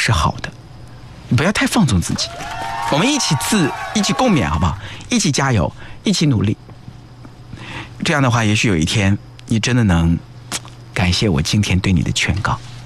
是好的，你不要太放纵自己。我们一起共勉，好不好？一起加油，一起努力。这样的话，也许有一天你真的能感谢我今天对你的劝告。